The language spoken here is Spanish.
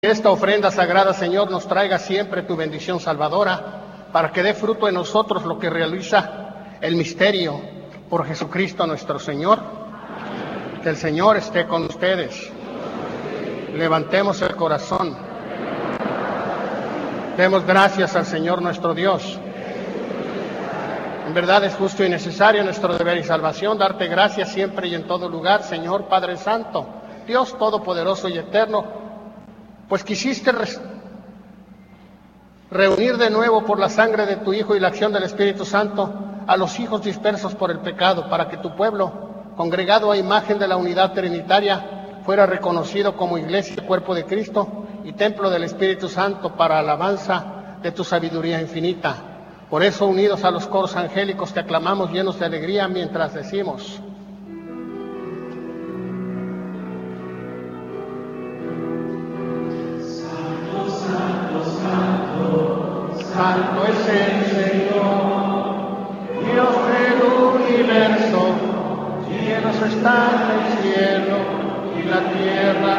Que esta ofrenda sagrada, Señor, nos traiga siempre tu bendición salvadora, para que dé fruto en nosotros lo que realiza el misterio por Jesucristo nuestro Señor. Que el Señor esté con ustedes. Levantemos el corazón. Demos gracias al Señor nuestro Dios. En verdad es justo y necesario nuestro deber y salvación darte gracias siempre y en todo lugar, Señor Padre Santo, Dios Todopoderoso y Eterno, pues quisiste reunir de nuevo por la sangre de tu Hijo y la acción del Espíritu Santo a los hijos dispersos por el pecado, para que tu pueblo, congregado a imagen de la unidad trinitaria, fuera reconocido como iglesia, cuerpo de Cristo y templo del Espíritu Santo para alabanza de tu sabiduría infinita. Por eso, unidos a los coros angélicos, te aclamamos llenos de alegría mientras decimos: Santo es el Señor, Dios del universo, llenos están el cielo y la tierra